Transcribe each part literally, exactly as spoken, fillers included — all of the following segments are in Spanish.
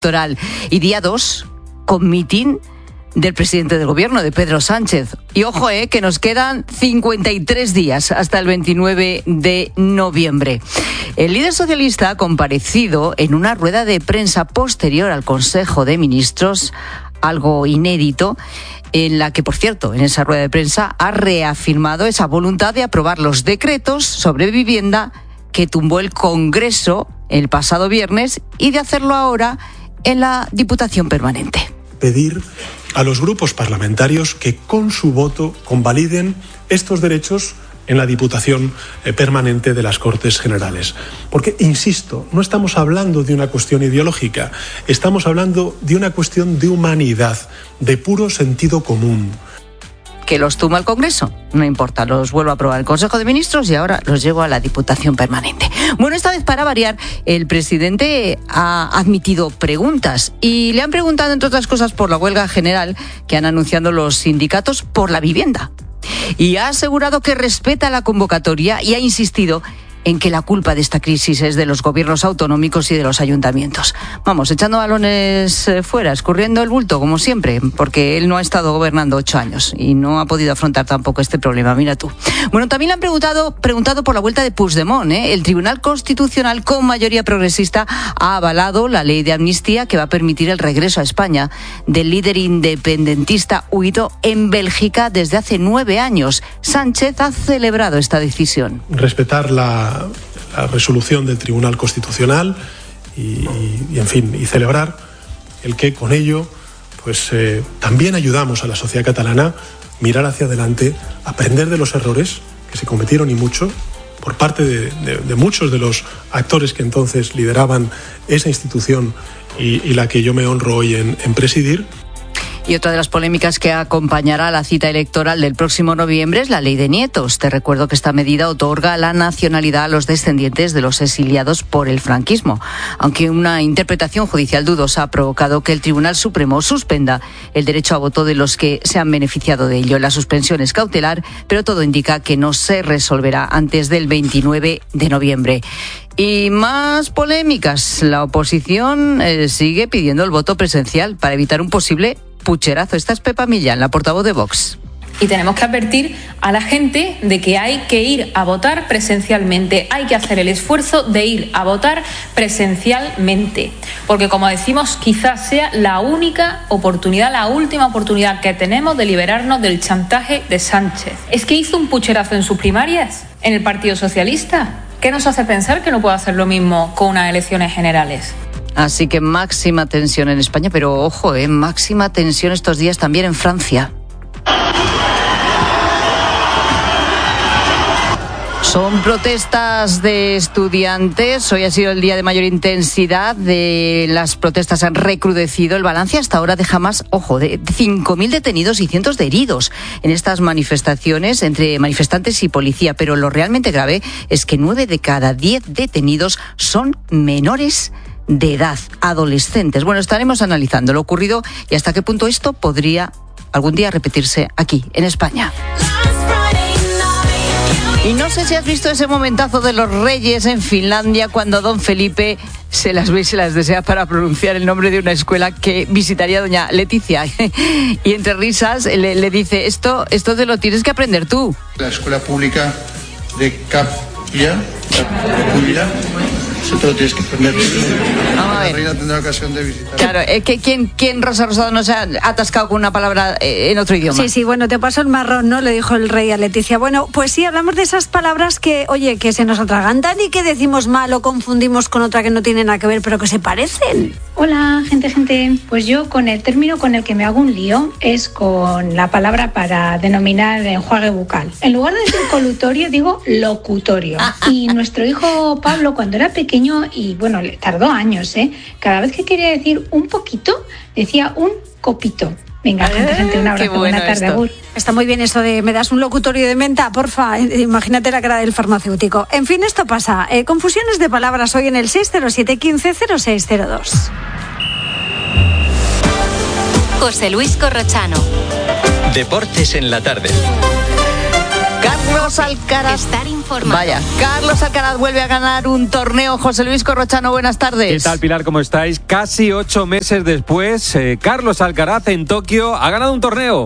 electoral. Y día dos, con mitin del presidente del gobierno, de Pedro Sánchez. Y ojo, eh, que nos quedan cincuenta y tres días hasta el veintinueve de noviembre. El líder socialista ha comparecido en una rueda de prensa posterior al Consejo de Ministros, algo inédito, en la que, por cierto, en esa rueda de prensa ha reafirmado esa voluntad de aprobar los decretos sobre vivienda que tumbó el Congreso el pasado viernes y de hacerlo ahora en la Diputación Permanente. Pedir a los grupos parlamentarios que con su voto convaliden estos derechos en la Diputación Permanente de las Cortes Generales. Porque, insisto, no estamos hablando de una cuestión ideológica, estamos hablando de una cuestión de humanidad, de puro sentido común. Que los tumba el Congreso, no importa, los vuelvo a aprobar el Consejo de Ministros y ahora los llevo a la Diputación Permanente. Bueno, esta vez, para variar, el presidente ha admitido preguntas y le han preguntado, entre otras cosas, por la huelga general que han anunciado los sindicatos por la vivienda. Y ha asegurado que respeta la convocatoria y ha insistido en que la culpa de esta crisis es de los gobiernos autonómicos y de los ayuntamientos. Vamos, echando balones fuera, escurriendo el bulto, como siempre, porque él no ha estado gobernando ocho años y no ha podido afrontar tampoco este problema, mira tú. Bueno, también le han preguntado, preguntado por la vuelta de Puigdemont, ¿eh? El Tribunal Constitucional, con mayoría progresista, ha avalado la ley de amnistía que va a permitir el regreso a España del líder independentista huido en Bélgica desde hace nueve años. Sánchez ha celebrado esta decisión. Respetar la la resolución del Tribunal Constitucional y, y, y en fin, y celebrar el que con ello pues eh, también ayudamos a la sociedad catalana a mirar hacia adelante, aprender de los errores que se cometieron y mucho por parte de, de, de muchos de los actores que entonces lideraban esa institución y, y la que yo me honro hoy en, en presidir. Y otra de las polémicas que acompañará a la cita electoral del próximo noviembre es la ley de nietos. Te recuerdo que esta medida otorga la nacionalidad a los descendientes de los exiliados por el franquismo, aunque una interpretación judicial dudosa ha provocado que el Tribunal Supremo suspenda el derecho a voto de los que se han beneficiado de ello. La suspensión es cautelar, pero todo indica que no se resolverá antes del veintinueve de noviembre. Y más polémicas. La oposición eh, sigue pidiendo el voto presencial para evitar un posible pucherazo. Esta es Pepa Millán, la portavoz de Vox. Y tenemos que advertir a la gente de que hay que ir a votar presencialmente. Hay que hacer el esfuerzo de ir a votar presencialmente. Porque, como decimos, quizás sea la única oportunidad, la última oportunidad que tenemos de liberarnos del chantaje de Sánchez. ¿Es que hizo un pucherazo en sus primarias, en el Partido Socialista? ¿Qué nos hace pensar que no puede hacer lo mismo con unas elecciones generales? Así que máxima tensión en España, pero ojo, eh, máxima tensión estos días también en Francia. Son protestas de estudiantes. Hoy ha sido el día de mayor intensidad. De las protestas han recrudecido. El balance hasta ahora deja más, ojo, de cinco mil detenidos y cientos de heridos en estas manifestaciones entre manifestantes y policía. Pero lo realmente grave es que nueve de cada diez detenidos son menores de edad, adolescentes. Bueno, estaremos analizando lo ocurrido y hasta qué punto esto podría algún día repetirse aquí, en España. Y no sé si has visto ese momentazo de los reyes en Finlandia cuando don Felipe se las ve y se las desea para pronunciar el nombre de una escuela que visitaría doña Leticia. Y entre risas le, le dice, esto, esto te lo tienes que aprender tú. La escuela pública de Capilla, Capilla, eso te lo tienes que aprender. La reina tendrá ocasión de visitar. Claro, es que ¿quién, quién Rosa Rosado no se ha atascado con una palabra en otro idioma? Sí, sí, bueno, te paso el marrón, ¿no? Le dijo el rey a Leticia. Bueno, pues sí, hablamos de esas palabras que, oye, que se nos atragantan y que decimos mal o confundimos con otra que no tiene nada que ver, pero que se parecen. Hola, gente, gente. Pues yo con el término con el que me hago un lío es con la palabra para denominar enjuague bucal. En lugar de decir colutorio, digo locutorio. Y nuestro hijo Pablo, cuando era pequeño, y bueno, le tardó años, ¿eh? Cada vez que quería decir un poquito, decía un copito. Venga, gente, gente, un abrazo, bueno, buena tarde, agur. Está muy bien eso de me das un locutorio de menta, porfa, imagínate la cara del farmacéutico. En fin, esto pasa. Eh, confusiones de palabras hoy en el seis cero siete uno cinco cero seis cero dos. José Luis Corrochano. Deportes en la tarde. Carlos Carlos Alcaraz. Estar informado. Vaya, Carlos Alcaraz vuelve a ganar un torneo. José Luis Corrochano, buenas tardes. ¿Qué tal, Pilar? ¿Cómo estáis? Casi ocho meses después, eh, Carlos Alcaraz en Tokio ha ganado un torneo.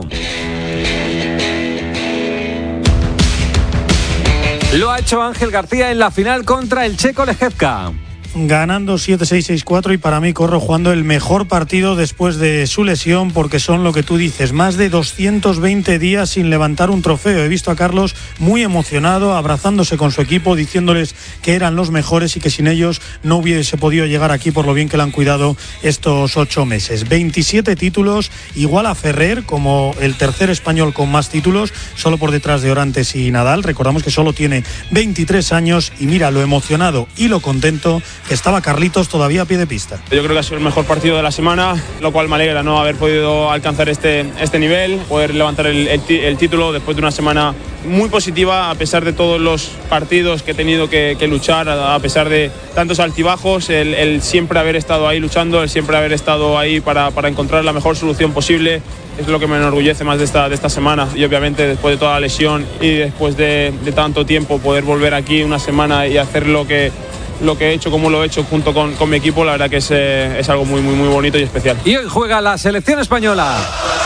Lo ha hecho Ángel García en la final contra el checo Lejevka. Ganando siete seis seis cuatro y para mí Corro jugando el mejor partido después de su lesión, porque son lo que tú dices, más de doscientos veinte días sin levantar un trofeo. He visto a Carlos muy emocionado, abrazándose con su equipo, diciéndoles que eran los mejores y que sin ellos no hubiese podido llegar aquí por lo bien que le han cuidado estos ocho meses. veintisiete títulos, igual a Ferrer como el tercer español con más títulos, solo por detrás de Orantes y Nadal. Recordamos que solo tiene veintitrés años y mira lo emocionado y lo contento que estaba Carlitos todavía a pie de pista. Yo creo que ha sido el mejor partido de la semana, lo cual me alegra, ¿no? Haber podido alcanzar este, este nivel, poder levantar el, el, el título después de una semana muy positiva, a pesar de todos los partidos que he tenido que, que luchar, a pesar de tantos altibajos, el, el siempre haber estado ahí luchando, el siempre haber estado ahí para, para encontrar la mejor solución posible. Es lo que me enorgullece más de esta, de esta semana, y obviamente después de toda la lesión y después de, de tanto tiempo poder volver aquí una semana y hacer lo que lo que he hecho, como lo he hecho junto con, con mi equipo, la verdad que es, eh, es algo muy, muy, muy bonito y especial. Y hoy juega la selección española.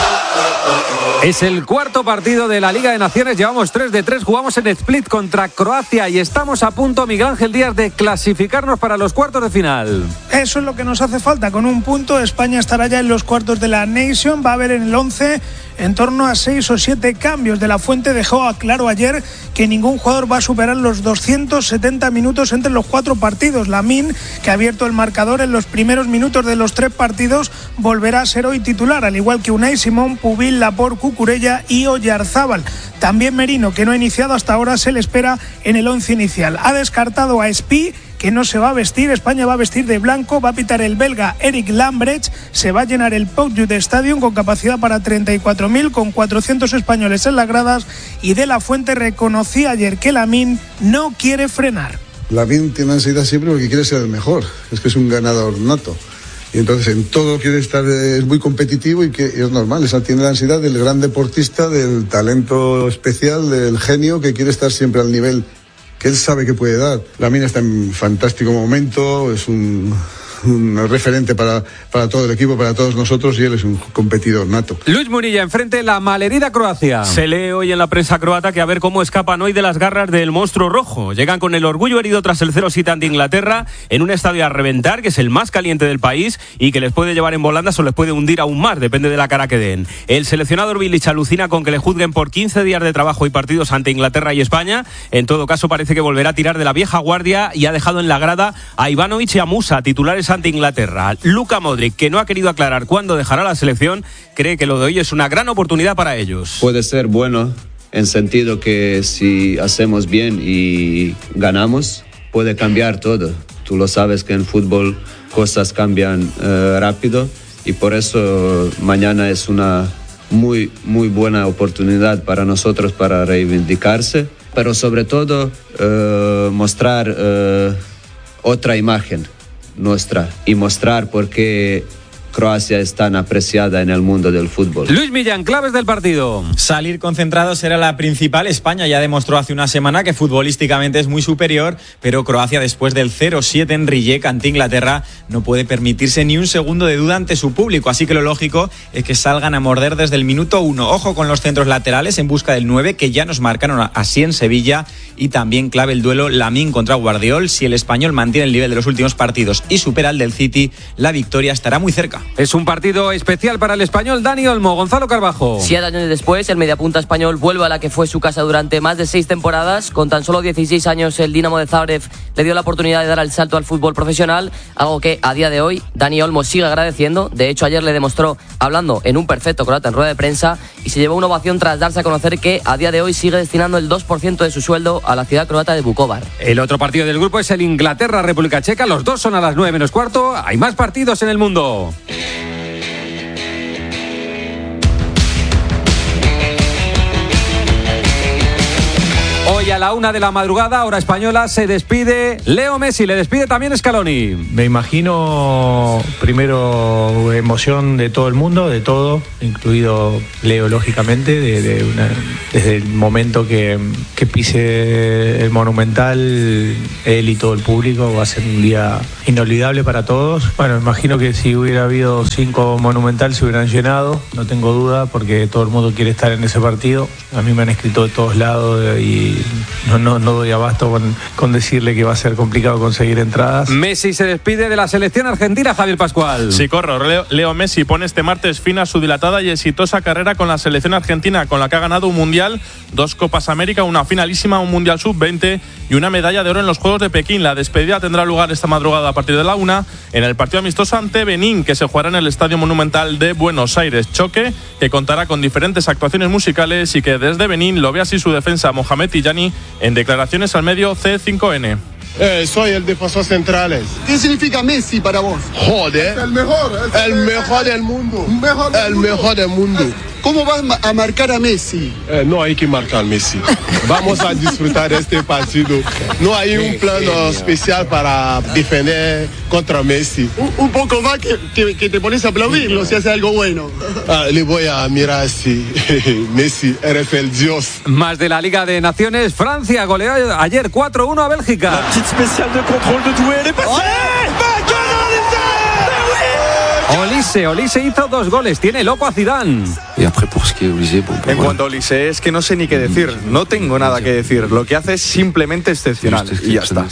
Es el cuarto partido de la Liga de Naciones, llevamos tres de tres, jugamos en Split contra Croacia y estamos a punto, Miguel Ángel Díaz, de clasificarnos para los cuartos de final. Eso es lo que nos hace falta, con un punto España estará ya en los cuartos de la Nation, va a haber en el once en torno a seis o siete cambios. De la Fuente dejó claro ayer que ningún jugador va a superar los doscientos setenta minutos entre los cuatro partidos. Lamine, que ha abierto el marcador en los primeros minutos de los tres partidos, volverá a ser hoy titular, al igual que Unai Simón, Pubil, Laporte, Cucurella y Oyarzábal. También Merino, que no ha iniciado hasta ahora, se le espera en el once inicial. Ha descartado a Espí, que no se va a vestir. España va a vestir de blanco, va a pitar el belga Eric Lambrecht, se va a llenar el Pau de Stadium con capacidad para treinta y cuatro mil, con cuatrocientos españoles en las gradas, y De la Fuente reconocía ayer que Lamine no quiere frenar. Lamine tiene ansiedad siempre porque quiere ser el mejor, es que es un ganador nato. Y entonces en todo quiere estar, es muy competitivo y que es normal, esa tiene la ansiedad del gran deportista, del talento especial, del genio que quiere estar siempre al nivel que él sabe que puede dar. Lamine está en fantástico momento, es un, un referente para, para todo el equipo, para todos nosotros, y él es un competidor nato. Luis Munilla enfrente la malherida Croacia. Se lee hoy en la prensa croata que a ver cómo escapan hoy de las garras del monstruo rojo. Llegan con el orgullo herido tras el cero siete ante Inglaterra en un estadio a reventar, que es el más caliente del país y que les puede llevar en volandas o les puede hundir aún más, depende de la cara que den. El seleccionador Bilic alucina con que le juzguen por quince días de trabajo y partidos ante Inglaterra y España. En todo caso, parece que volverá a tirar de la vieja guardia y ha dejado en la grada a Ivanovic y a Musa, titulares ante Inglaterra. Luka Modric, que no ha querido aclarar cuándo dejará la selección, cree que lo de hoy es una gran oportunidad para ellos. Puede ser bueno en sentido que si hacemos bien y ganamos, puede cambiar todo. Tú lo sabes que en fútbol cosas cambian eh, rápido, y por eso mañana es una muy, muy buena oportunidad para nosotros para reivindicarse, pero sobre todo eh, mostrar eh, otra imagen nuestra y mostrar por qué Croacia es tan apreciada en el mundo del fútbol. Luis Millán, claves del partido. Salir concentrados era la principal. España ya demostró hace una semana que futbolísticamente es muy superior, pero Croacia, después del cero siete en Rijeka ante Inglaterra, no puede permitirse ni un segundo de duda ante su público, así que lo lógico es que salgan a morder desde el minuto uno. Ojo con los centros laterales en busca del nueve, que ya nos marcaron así en Sevilla, y también clave el duelo Lamine contra Guardiol. Si el español mantiene el nivel de los últimos partidos y supera el del City, la victoria estará muy cerca. Es un partido especial para el español Dani Olmo. Gonzalo Carbajo. Siete años después, el mediapunta español vuelve a la que fue su casa durante más de seis temporadas. Con tan solo dieciséis años, el Dinamo de Zagreb le dio la oportunidad de dar el salto al fútbol profesional, algo que a día de hoy Dani Olmo sigue agradeciendo. De hecho, ayer le demostró hablando en un perfecto croata en rueda de prensa, y se llevó una ovación tras darse a conocer que a día de hoy sigue destinando el dos por ciento de su sueldo a la ciudad croata de Vukovar. El otro partido del grupo es el Inglaterra-República Checa. Los dos son a las nueve menos cuarto. Hay más partidos en el mundo. Hoy a la una de la madrugada, hora española, se despide Leo Messi, le despide también Scaloni. Me imagino primero emoción de todo el mundo, de todo, incluido Leo, lógicamente, de, de una, desde el momento que, que pise el Monumental, él y todo el público, va a ser un día inolvidable para todos. Bueno, imagino que si hubiera habido cinco Monumental se hubieran llenado, no tengo duda, porque todo el mundo quiere estar en ese partido. A mí me han escrito de todos lados y no, no, no doy abasto con, con decirle que va a ser complicado conseguir entradas. Messi se despide de la selección argentina, Javier Pascual. Sí, corro. Leo, Leo Messi pone este martes fin a su dilatada y exitosa carrera con la selección argentina, con la que ha ganado un Mundial, dos Copas América, una finalísima, un Mundial sub veinte y una medalla de oro en los Juegos de Pekín. La despedida tendrá lugar esta madrugada a partir de la una en el partido amistoso ante Benín, que se jugará en el Estadio Monumental de Buenos Aires. Choque que contará con diferentes actuaciones musicales y que desde Benín lo ve así su defensa Mohamed Tijani en declaraciones al medio C cinco N. Eh, soy el defensor central. ¿Qué significa Messi para vos? Joder. Es el mejor. Es el, el mejor del mundo. Mejor del el mundo. mejor del mundo. ¿Cómo vas a marcar a Messi? Eh, no hay que marcar a Messi. Vamos a disfrutar este partido. No hay un plan especial para defender contra Messi. Un, un poco más que, que, que te pones a aplaudirlo si hace algo bueno. Ah, le voy a mirar así. Messi, eres el dios. Más de la Liga de Naciones. Francia goleó ayer cuatro uno a Bélgica. La petite spéciale de control de Doué. Elle est passée. Olise, Olise hizo dos goles, tiene loco a Zidane. En cuanto a Olise, es que no sé ni qué decir, no tengo nada que decir. Lo que hace es simplemente excepcional y ya está.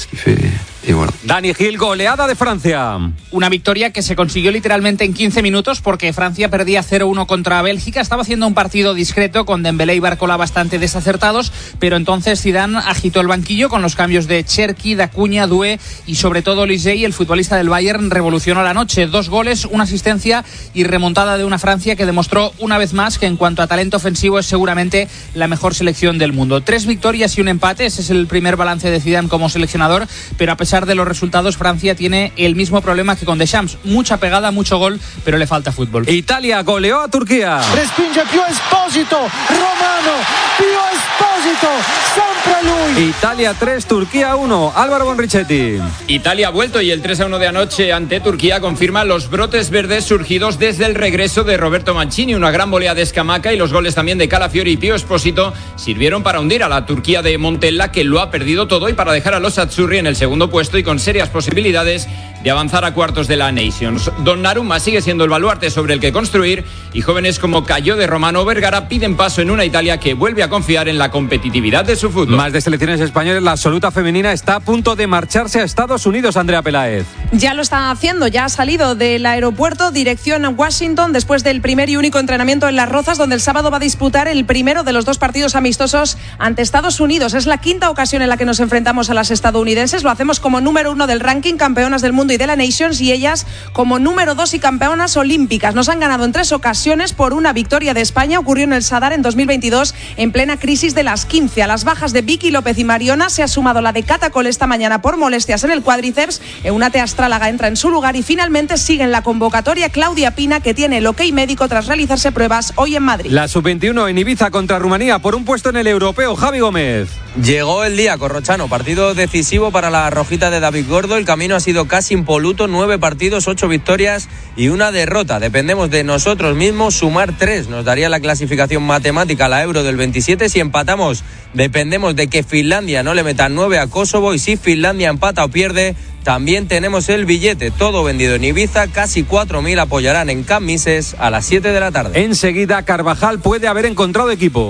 Dani Gil, goleada de Francia. Una victoria que se consiguió literalmente en quince minutos porque Francia perdía cero uno contra Bélgica. Estaba haciendo un partido discreto con Dembélé y Barcola bastante desacertados, pero entonces Zidane agitó el banquillo con los cambios de Cherki, Dacuña, Doué y sobre todo Olise, y el futbolista del Bayern revolucionó la noche. Dos goles, una asistencia y remontada de una Francia que demostró una vez más que en cuanto a talento ofensivo es seguramente la mejor selección del mundo. Tres victorias y un empate, ese es el primer balance de Zidane como seleccionador, pero a pesar de los resultados, Francia tiene el mismo problema que con Deschamps, mucha pegada, mucho gol, pero le falta fútbol. Italia goleó a Turquía. Respinge Pio Esposito, Romano, Pio Esposito, sempre lui. Italia tres, Turquía uno. Álvaro Bonrichetti. Italia ha vuelto y el tres a uno de anoche ante Turquía confirma los brotes verdes surgidos desde el regreso de Roberto Mancini. Una gran volea de Scamacca y los goles también de Calafiori y Pio Esposito sirvieron para hundir a la Turquía de Montella, que lo ha perdido todo, y para dejar a los azzurri en el segundo puesto y con serias posibilidades de avanzar a cuartos de la Nations. Donnarumma sigue siendo el baluarte sobre el que construir y jóvenes como Cayo de Romano o Vergara piden paso en una Italia que vuelve a confiar en la competitividad de su fútbol. Más de selecciones españolas, la absoluta femenina está a punto de marcharse a Estados Unidos, Andrea Peláez. Ya lo está haciendo, ya ha salido del aeropuerto dirección a Washington después del primer y único entrenamiento en Las Rozas, donde el sábado va a disputar el primero de los dos partidos amistosos ante Estados Unidos. Es la quinta ocasión en la que nos enfrentamos a las estadounidenses. Lo hacemos como número uno del ranking, campeonas del mundo y de la Nations, y ellas como número dos y campeonas olímpicas. Nos han ganado en tres ocasiones por una victoria de España. Ocurrió en el Sadar en dos mil veintidós, en plena crisis de las quince. A las bajas de Vicky López y Mariona se ha sumado la de Catacol esta mañana por molestias en el cuádriceps. Eunate Astrálaga entra en su lugar y finalmente sigue en la convocatoria Claudia Pina, que tiene el ok médico tras realizarse pruebas hoy en Madrid. La sub veintiuno en Ibiza contra Rumanía por un puesto en el europeo. Javi Gómez. Llegó el día, Corrochano, partido decisivo para la rojita de David Gordo. El camino ha sido casi impoluto, nueve partidos, ocho victorias y una derrota. Dependemos de nosotros mismos, sumar tres nos daría la clasificación matemática a la Euro del veintisiete. Si empatamos, dependemos de que Finlandia no le meta nueve a Kosovo, y si Finlandia empata o pierde, también tenemos el billete. Todo vendido en Ibiza, casi cuatro mil apoyarán en Camp Mises a las siete de la tarde. Enseguida, Carvajal puede haber encontrado equipo.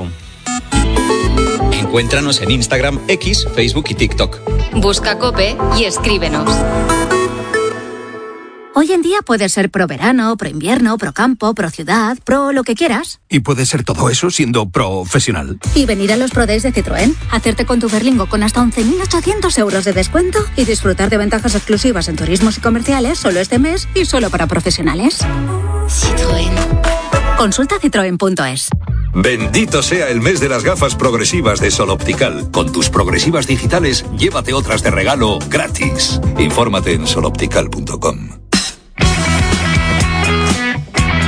Encuéntranos en Instagram, X, Facebook y TikTok. Busca COPE y escríbenos. Hoy en día puedes ser pro verano, pro invierno, pro campo, pro ciudad, pro lo que quieras. Y puedes ser todo eso siendo profesional. Y venir a los Pro Days de Citroën, hacerte con tu Berlingo con hasta once mil ochocientos euros de descuento y disfrutar de ventajas exclusivas en turismos y comerciales solo este mes y solo para profesionales. Citroën. Consulta citroen punto es. Bendito sea el mes de las gafas progresivas de Sol Optical. Con tus progresivas digitales, llévate otras de regalo gratis. Infórmate en sol optical punto com.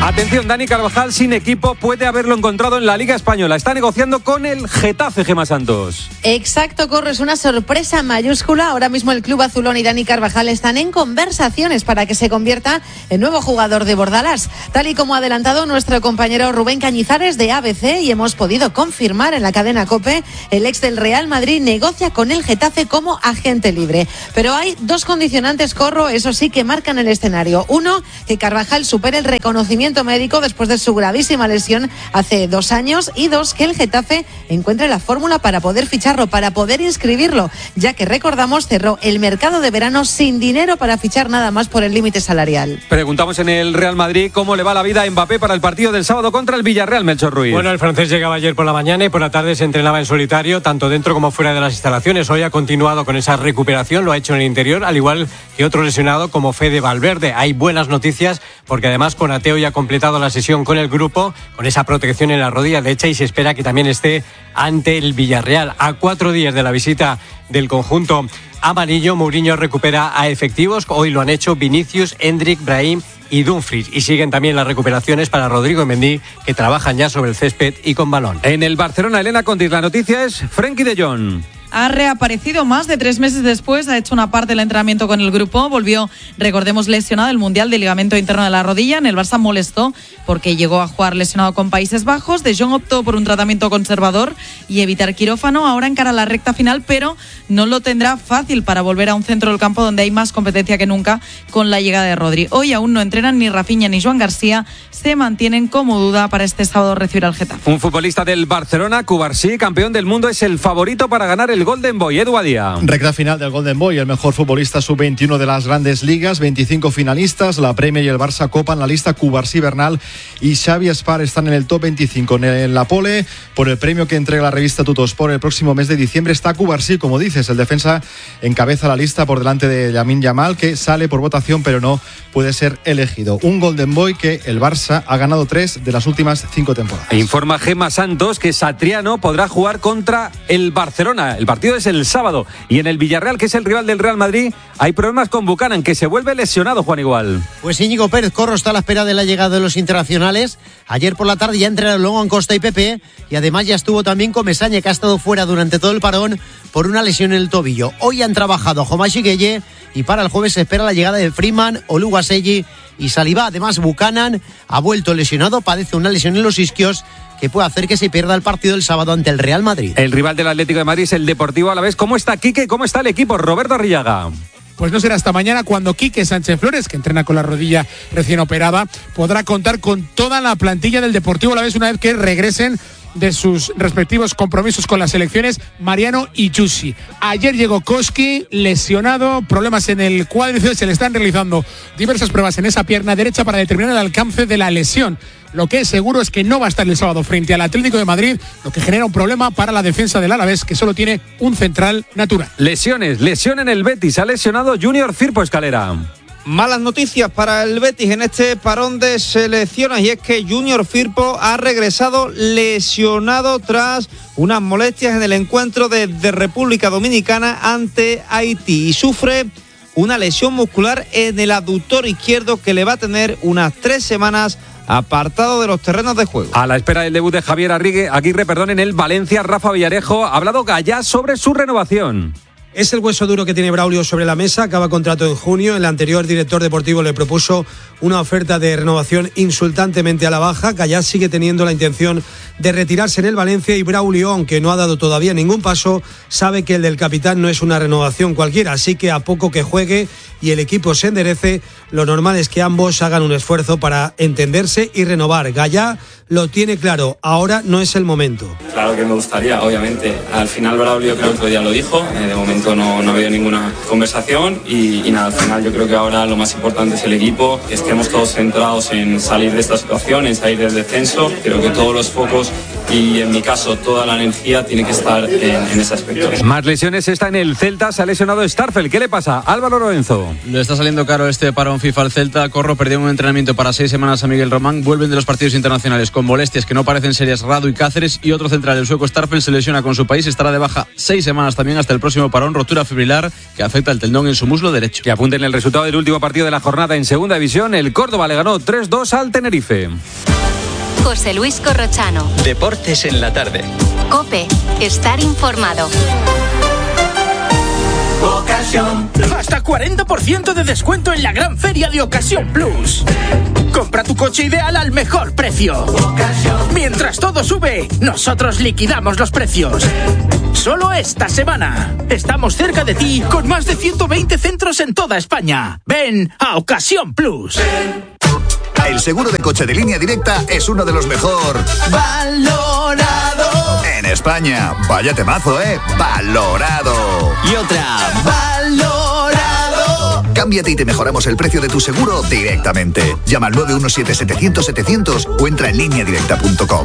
Atención, Dani Carvajal sin equipo puede haberlo encontrado en la Liga Española. Está negociando con el Getafe, Gemma Santos. Exacto, Corro, es una sorpresa mayúscula. Ahora mismo el club azulón y Dani Carvajal están en conversaciones para que se convierta en nuevo jugador de Bordalás, tal y como ha adelantado nuestro compañero Rubén Cañizares de A B C, y hemos podido confirmar en la cadena COPE, el ex del Real Madrid negocia con el Getafe como agente libre. Pero hay dos condicionantes, Corro, eso sí, que marcan el escenario. Uno, que Carvajal supere el reconocimiento médico después de su gravísima lesión hace dos años, y dos, que el Getafe encuentre la fórmula para poder ficharlo, para poder inscribirlo, ya que recordamos cerró el mercado de verano sin dinero para fichar nada más por el límite salarial. Preguntamos en el Real Madrid cómo le va la vida a Mbappé para el partido del sábado contra el Villarreal, Melchor Ruiz. Bueno, el francés llegaba ayer por la mañana y por la tarde se entrenaba en solitario, tanto dentro como fuera de las instalaciones. Hoy ha continuado con esa recuperación, lo ha hecho en el interior, al igual que otro lesionado como Fede Valverde. Hay buenas noticias porque además Konate hoy ha completado la sesión con el grupo, con esa protección en la rodilla derecha, y se espera que también esté ante el Villarreal. A cuatro días de la visita del conjunto amarillo, Mourinho recupera a efectivos. Hoy lo han hecho Vinicius, Endrick, Brahim y Dumfries, y siguen también las recuperaciones para Rodrigo y Mendy, que trabajan ya sobre el césped y con balón. En el Barcelona, Elena Contis, la noticia es Frenkie de Jong. Ha reaparecido más de tres meses después, ha hecho una parte del entrenamiento con el grupo, volvió, recordemos, lesionado el Mundial del ligamento interno de la rodilla. En el Barça molestó porque llegó a jugar lesionado con Países Bajos. De Jong optó por un tratamiento conservador y evitar quirófano. Ahora encara la recta final, pero no lo tendrá fácil para volver a un centro del campo donde hay más competencia que nunca con la llegada de Rodri. Hoy aún no entrenan ni Rafinha ni Joan García, se mantienen como duda para este sábado recibir al Getafe. Un futbolista del Barcelona, Cubarsí, campeón del mundo, es el favorito para ganar el Golden Boy. Edu Badía. Recta final del Golden Boy, el mejor futbolista sub veintiuno de las grandes ligas, veinticinco finalistas, la Premier y el Barça copan la lista. Cubarsí, Bernal y Xavi Espar están en el top veinticinco. En la pole, por el premio que entrega la revista Tuttosport el próximo mes de diciembre, está Cubarsí, como dices, el defensa encabeza la lista por delante de Lamine Yamal, que sale por votación pero no puede ser elegido. Un Golden Boy que el Barça ha ganado tres de las últimas cinco temporadas. Informa Gemma Santos que Satriano podrá jugar contra el Barcelona. El partido es el sábado, y en el Villarreal, que es el rival del Real Madrid, hay problemas con Buchanan, que se vuelve lesionado, Juan Igual. Pues Íñigo Pérez Corro está a la espera de la llegada de los internacionales. Ayer por la tarde ya entrenaron luego en Costa y Pepe, y además ya estuvo también con Mesaña, que ha estado fuera durante todo el parón por una lesión en el tobillo. Hoy han trabajado Jomashi Gueye, y para el jueves se espera la llegada de Freeman, Oluwaseyi y Saliba. Además, Buchanan ha vuelto lesionado, padece una lesión en los isquios que puede hacer que se pierda el partido el sábado ante el Real Madrid. El rival del Atlético de Madrid es el Deportivo Alavés. ¿Cómo está Quique? ¿Cómo está el equipo? Roberto Arrillaga. Pues no será hasta mañana cuando Quique Sánchez Flores, que entrena con la rodilla recién operada, podrá contar con toda la plantilla del Deportivo Alavés una vez que regresen de sus respectivos compromisos con las selecciones Mariano y Chusi. Ayer llegó Koski lesionado, problemas en el cuádriceps, se le están realizando diversas pruebas en esa pierna derecha para determinar el alcance de la lesión. Lo que es seguro es que no va a estar el sábado frente al Atlético de Madrid, lo que genera un problema para la defensa del Alavés, que solo tiene un central natural. Lesiones, lesión en el Betis, ha lesionado Junior Firpo, Escalera. Malas noticias para el Betis en este parón de selecciones, y es que Junior Firpo ha regresado lesionado tras unas molestias en el encuentro de, de República Dominicana ante Haití, y sufre una lesión muscular en el aductor izquierdo que le va a tener unas tres semanas apartado de los terrenos de juego. A la espera del debut de Javier Aguirre, Aguirre perdón, en el Valencia, Rafa Villarejo ha hablado Gallá sobre su renovación. Es el hueso duro que tiene Braulio sobre la mesa, acaba contrato en junio. El anterior director deportivo le propuso una oferta de renovación insultantemente a la baja. Gallá sigue teniendo la intención de retirarse en el Valencia, y Braulio, aunque no ha dado todavía ningún paso, sabe que el del capitán no es una renovación cualquiera, así que a poco que juegue y el equipo se enderece, lo normal es que ambos hagan un esfuerzo para entenderse y renovar. Gallá lo tiene claro, ahora no es el momento. Claro que me gustaría, obviamente. Al final Braulio creo que otro día lo dijo, eh, de momento no, no ha habido ninguna conversación y, y nada, al final yo creo que ahora lo más importante es el equipo, que estemos todos centrados en salir de esta situación, en salir del descenso. Creo que todos los focos y en mi caso toda la energía tiene que estar en, en ese aspecto. Más lesiones, está en el Celta, se ha lesionado Starfel. ¿Qué le pasa? Álvaro Lorenzo. Le está saliendo caro este parón sanción FIFA al Celta. Corro perdió un entrenamiento para seis semanas a Miguel Román. Vuelven de los partidos internacionales con molestias que no parecen serias Radu y Cáceres. Y otro central, el sueco Starfel, se lesiona con su país. Estará de baja seis semanas también hasta el próximo parón. Rotura fibrilar que afecta el tendón en su muslo derecho. Y apunten el resultado del último partido de la jornada en Segunda División. El Córdoba le ganó tres dos al Tenerife. José Luis Corrochano. Deportes en la tarde. COPE. Estar informado. Ocasión. Hasta cuarenta por ciento de descuento en la gran feria de Ocasión Plus. Compra tu coche ideal al mejor precio. Ocasión. Mientras todo sube, nosotros liquidamos los precios. Solo esta semana. Estamos cerca de ti con más de ciento veinte centros en toda España. Ven a Ocasión Plus. El seguro de coche de Línea Directa es uno de los mejor valorado en España. Vaya temazo, ¿eh? Valorado. Y otra. Valorado. Cámbiate y te mejoramos el precio de tu seguro directamente. Llama al nueve uno siete setecientos setecientos o entra en línea directa punto com.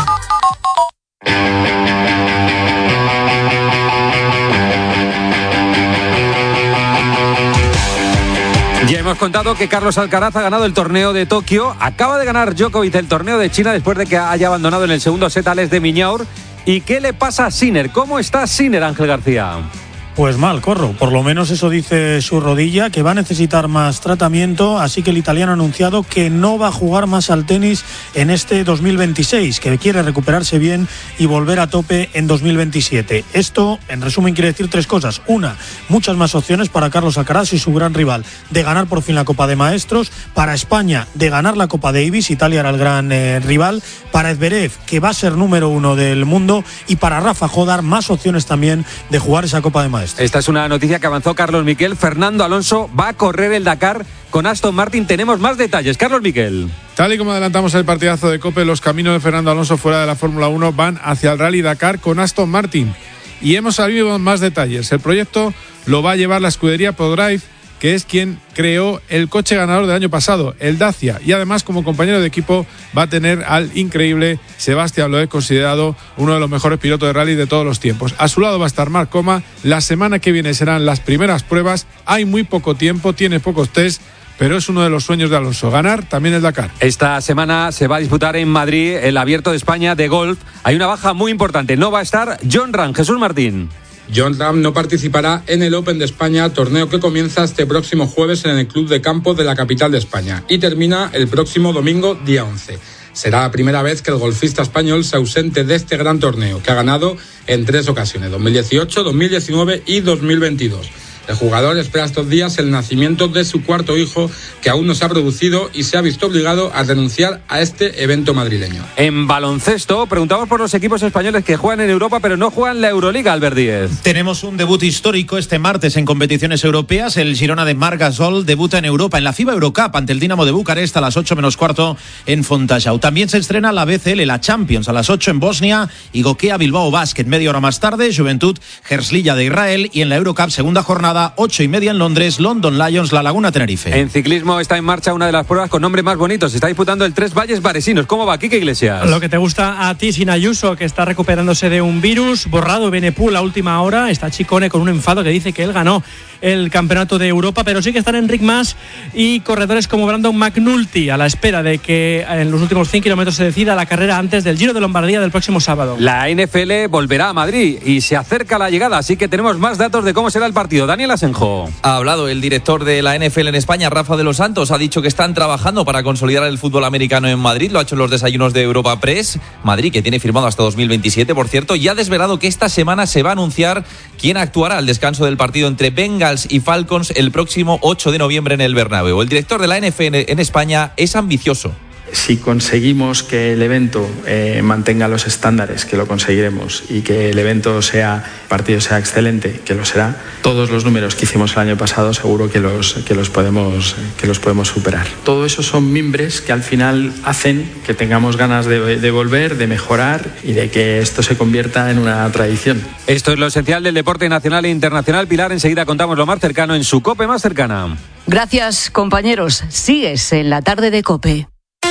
Ya hemos contado que Carlos Alcaraz ha ganado el torneo de Tokio. Acaba de ganar Djokovic el torneo de China después de que haya abandonado en el segundo set a Alex de Minaur. ¿Y qué le pasa a Sinner? ¿Cómo está Sinner, Ángel García? Pues mal, Corro. Por lo menos eso dice su rodilla, que va a necesitar más tratamiento. Así que el italiano ha anunciado que no va a jugar más al tenis en este dos mil veintiséis, que quiere recuperarse bien y volver a tope en dos mil veintisiete. Esto, en resumen, quiere decir tres cosas. Una, muchas más opciones para Carlos Alcaraz y su gran rival de ganar por fin la Copa de Maestros. Para España, de ganar la Copa Davis. Italia era el gran eh, rival. Para Zverev, que va a ser número uno del mundo. Y para Rafa Jodar, más opciones también de jugar esa Copa de Maestros. Esta es una noticia que avanzó Carlos Miquel. Fernando Alonso va a correr el Dakar con Aston Martin. Tenemos más detalles. Carlos Miquel. Tal y como adelantamos el partidazo de COPE, los caminos de Fernando Alonso fuera de la Fórmula uno van hacia el Rally Dakar con Aston Martin. Y hemos sabido más detalles. El proyecto lo va a llevar la escudería Prodrive, que es quien creó el coche ganador del año pasado, el Dacia, y además como compañero de equipo va a tener al increíble Sebastián Loeb, considerado uno de los mejores pilotos de rally de todos los tiempos. A su lado va a estar Marc Coma. La semana que viene serán las primeras pruebas, hay muy poco tiempo, tiene pocos test, pero es uno de los sueños de Alonso, ganar también el Dakar. Esta semana se va a disputar en Madrid el Abierto de España de golf. Hay una baja muy importante, no va a estar Jon Rahm. Jesús Martín. Jon Rahm no participará en el Open de España, torneo que comienza este próximo jueves en el Club de Campo de la capital de España y termina el próximo domingo, día once. Será la primera vez que el golfista español se ausente de este gran torneo, que ha ganado en tres ocasiones, dos mil dieciocho, dos mil diecinueve y dos mil veintidós. El jugador espera estos días el nacimiento de su cuarto hijo, que aún no se ha producido, y se ha visto obligado a renunciar a este evento madrileño. En baloncesto, preguntamos por los equipos españoles que juegan en Europa, pero no juegan la Euroliga, Albert Díez. Tenemos un debut histórico este martes en competiciones europeas. El Girona de Marc Gasol debuta en Europa en la FIBA Eurocup ante el Dinamo de Bucarest a las ocho menos cuarto en Fontajau. También se estrena la B C L, la Champions, a las ocho en Bosnia y Gokea Bilbao Basket. Media hora más tarde, Juventud Herzliya de Israel, y en la Eurocup segunda jornada, ocho y media en Londres, London Lions, La Laguna Tenerife. En ciclismo está en marcha una de las pruebas con nombre más bonitos. Se está disputando el Tres Valles Varesinos. ¿Cómo va, Quique Iglesias? Lo que te gusta a ti, sin Ayuso, que está recuperándose de un virus. Borrado Benepul a última hora. Está Chicone con un enfado que dice que él ganó el campeonato de Europa, pero sí que están Enric Mas y corredores como Brandon McNulty a la espera de que en los últimos cien kilómetros se decida la carrera antes del Giro de Lombardía del próximo sábado. La N F L volverá a Madrid y se acerca la llegada, así que tenemos más datos de cómo será el partido. Daniel Asenjo. Ha hablado el director de la N F L en España, Rafa de los Santos. Ha dicho que están trabajando para consolidar el fútbol americano en Madrid. Lo ha hecho en los desayunos de Europa Press. Madrid, que tiene firmado hasta dos mil veintisiete, por cierto, y ha desvelado que esta semana se va a anunciar quién actuará al descanso del partido entre Bengals y Falcons el próximo ocho de noviembre en el Bernabéu. El director de la N F L en España es ambicioso. Si conseguimos que el evento eh, mantenga los estándares, que lo conseguiremos, y que el evento sea, el partido sea excelente, que lo será, todos los números que hicimos el año pasado seguro que los, que los, podemos, que los podemos superar. Todo eso son mimbres que al final hacen que tengamos ganas de, de volver, de mejorar y de que esto se convierta en una tradición. Esto es lo esencial del deporte nacional e internacional. Pilar, enseguida contamos lo más cercano en su COPE más cercana. Gracias, compañeros. Sigues en la tarde de COPE.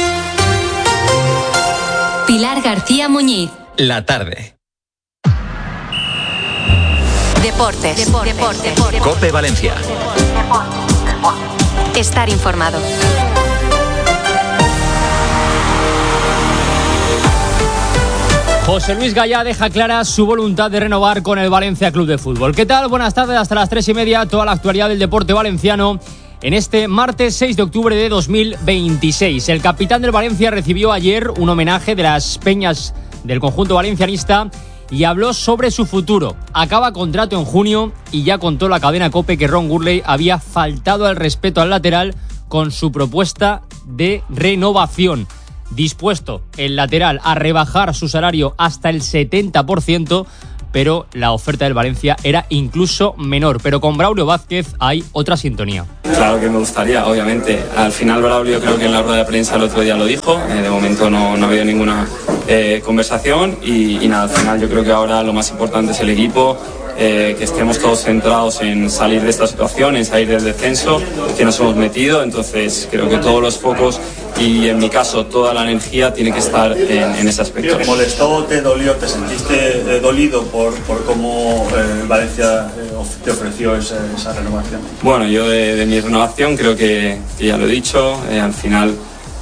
Pilar García Muñiz. La tarde. Deportes. Deportes. Deportes. COPE Valencia. Estar informado. José Luis Gallá deja clara su voluntad de renovar con el Valencia Club de Fútbol. ¿Qué tal? Buenas tardes, hasta las tres y media, toda la actualidad del deporte valenciano en este martes seis de octubre de dos mil veintiséis. El capitán del Valencia recibió ayer un homenaje de las peñas del conjunto valencianista y habló sobre su futuro. Acaba contrato en junio y ya contó la cadena COPE que Ron Gurley había faltado al respeto al lateral con su propuesta de renovación. Dispuesto el lateral a rebajar su salario hasta el setenta por ciento, pero la oferta del Valencia era incluso menor. Pero con Braulio Vázquez hay otra sintonía. Claro que me gustaría, obviamente. Al final Braulio creo que en la rueda de prensa el otro día lo dijo. Eh, de momento no, no ha habido ninguna eh, conversación y, y nada, al final yo creo que ahora lo más importante es el equipo. Eh, que estemos todos centrados en salir de esta situación, en salir del descenso que nos hemos metido. Entonces creo que todos los focos y en mi caso toda la energía tiene que estar en, en ese aspecto. ¿Te molestó, te dolió, te sentiste eh, dolido por, por cómo eh, Valencia eh, te ofreció esa, esa renovación? Bueno, yo de, de mi renovación creo que, que ya lo he dicho, eh, al final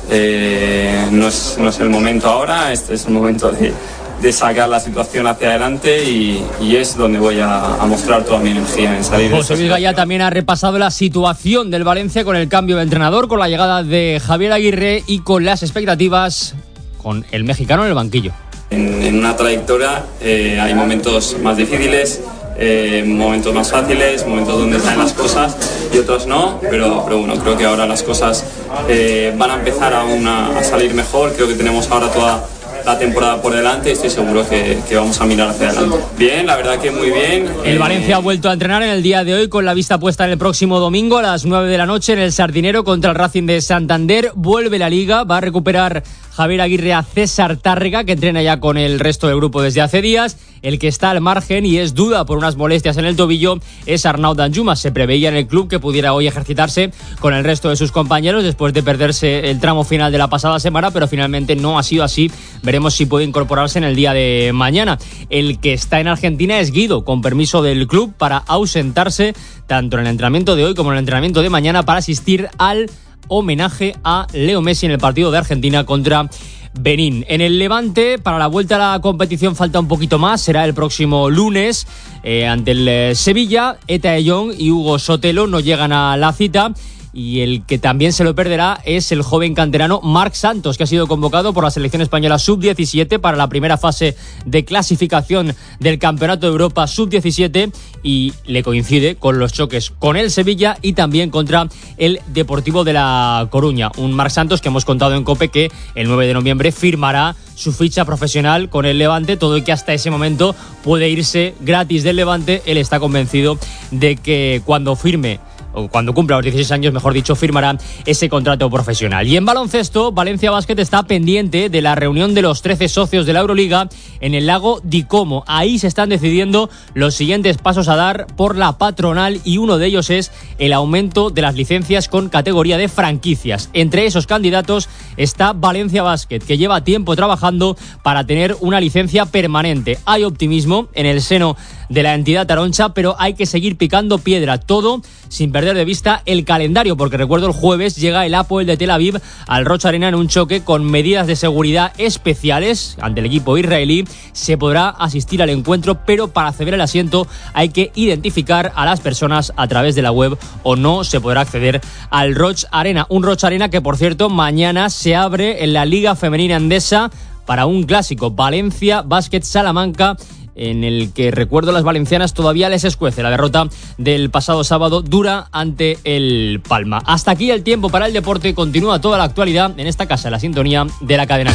eh, no, es, no es el momento ahora, este es el momento de de sacar la situación hacia adelante y, y es donde voy a, a mostrar toda mi energía en salir de José Luis Gallá también ha repasado la situación del Valencia con el cambio de entrenador, con la llegada de Javier Aguirre y con las expectativas con el mexicano en el banquillo. En, en una trayectoria eh, hay momentos más difíciles, eh, momentos más fáciles, momentos donde salen las cosas y otros no, pero, pero bueno, creo que ahora las cosas eh, van a empezar aún a, a salir mejor. Creo que tenemos ahora toda la temporada por delante y estoy seguro que, que vamos a mirar hacia adelante. Bien, la verdad que muy bien. El Valencia ha vuelto a entrenar en el día de hoy con la vista puesta en el próximo domingo a las nueve de la noche en el Sardinero contra el Racing de Santander. Vuelve la Liga, va a recuperar Javier Aguirre a César Tárrega, que entrena ya con el resto del grupo desde hace días. El que está al margen y es duda por unas molestias en el tobillo es Arnaud Danjuma. Se preveía en el club que pudiera hoy ejercitarse con el resto de sus compañeros después de perderse el tramo final de la pasada semana, pero finalmente no ha sido así. Veremos si puede incorporarse en el día de mañana. El que está en Argentina es Guido, con permiso del club para ausentarse tanto en el entrenamiento de hoy como en el entrenamiento de mañana para asistir al homenaje a Leo Messi en el partido de Argentina contra Benín. En el Levante, para la vuelta a la competición falta un poquito más, será el próximo lunes eh, ante el eh, Sevilla. Eta de Jong y Hugo Sotelo no llegan a la cita. Y el que también se lo perderá es el joven canterano Marc Santos, que ha sido convocado por la selección española sub diecisiete para la primera fase de clasificación del Campeonato de Europa sub diecisiete y le coincide con los choques con el Sevilla y también contra el Deportivo de La Coruña. Un Marc Santos que hemos contado en COPE que el nueve de noviembre firmará su ficha profesional con el Levante, todo y que hasta ese momento puede irse gratis del Levante. Él está convencido de que cuando firme o cuando cumpla los dieciséis años, mejor dicho, firmará ese contrato profesional. Y en baloncesto, Valencia Basket está pendiente de la reunión de los trece socios de la Euroliga en el lago Di Como. Ahí se están decidiendo los siguientes pasos a dar por la patronal y uno de ellos es el aumento de las licencias con categoría de franquicias. Entre esos candidatos está Valencia Basket, que lleva tiempo trabajando para tener una licencia permanente. Hay optimismo en el seno de la entidad taroncha, pero hay que seguir picando piedra, todo sin perder de vista el calendario, porque recuerdo el jueves llega el Hapoel de Tel Aviv al Rosh Arena en un choque con medidas de seguridad especiales ante el equipo israelí. Se podrá asistir al encuentro, pero para acceder al asiento hay que identificar a las personas a través de la web o no se podrá acceder al Rosh Arena. Un Rosh Arena que, por cierto, mañana se abre en la Liga Femenina Endesa para un clásico, Valencia Basket Salamanca, en el que, recuerdo, las valencianas todavía les escuece la derrota del pasado sábado dura ante el Palma. Hasta aquí el tiempo para el deporte. Continúa toda la actualidad en esta casa, la sintonía de la cadena.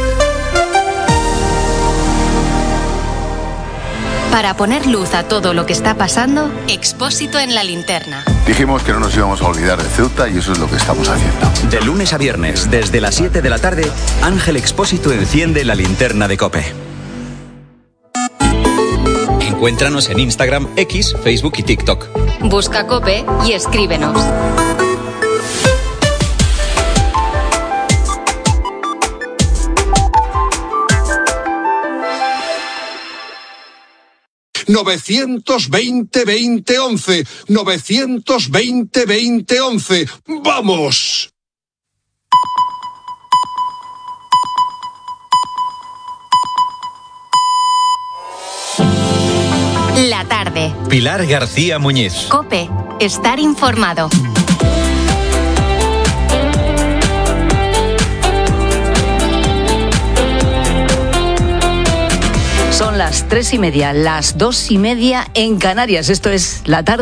Para poner luz a todo lo que está pasando, Expósito en la linterna. Dijimos que no nos íbamos a olvidar de Ceuta y eso es lo que estamos haciendo. De lunes a viernes, desde las siete de la tarde, Ángel Expósito enciende la linterna de COPE. Encuéntranos en Instagram, X, Facebook y TikTok. Busca COPE y escríbenos. novecientos veinte, veinte, once. novecientos veinte, veinte, once. ¡Vamos! La tarde. Pilar García Muñiz. COPE. Estar informado. Son las tres y media, las dos y media en Canarias. Esto es La Tarde.